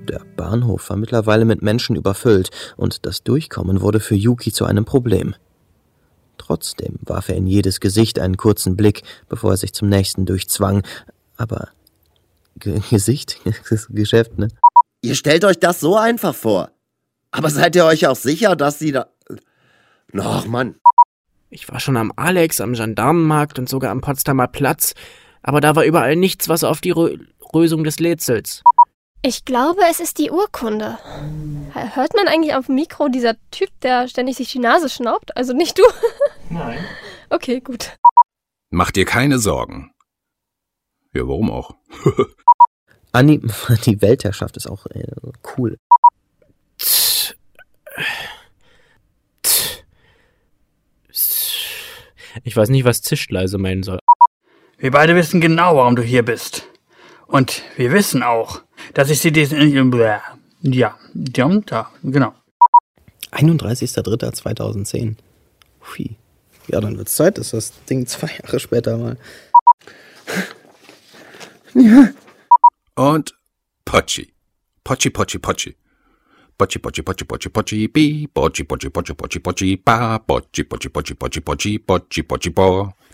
Der Bahnhof war mittlerweile mit Menschen überfüllt und das Durchkommen wurde für Yuki zu einem Problem. Trotzdem warf er in jedes Gesicht einen kurzen Blick, bevor er sich zum nächsten durchzwang. Aber Gesicht, das ist Geschäft, ne? Ihr stellt euch das so einfach vor. Aber seid ihr euch auch sicher, dass sie da... Ach, Mann. Ich war schon am Alex, am Gendarmenmarkt und sogar am Potsdamer Platz, aber da war überall nichts, was auf die Lösung des Rätsels. Ich glaube, es ist die Urkunde. Hört man eigentlich auf dem Mikro dieser Typ, der ständig sich die Nase schnaubt? Also nicht du? Nein. Okay, gut. Mach dir keine Sorgen. Ja, warum auch? Anni, die Weltherrschaft ist auch cool. Ich weiß nicht, was Zischleise meinen soll. Wir beide wissen genau, warum du hier bist. Und wir wissen auch, dass ich sie ja, genau. 31.03.2010. Hui. Ja, dann wird's Zeit, dass das Ding 2 Jahre später mal... Ja. Und Potschi. Potschi, Potschi, Potschi. Potschi, Potschi, Potschi, Potschi, Potschi, bi. Potschi, Potschi, Potschi, Potschi, Potschi, ba. Potschi, Potschi, Potschi, Potschi, Potschi, Potschi, Potschi, Bo.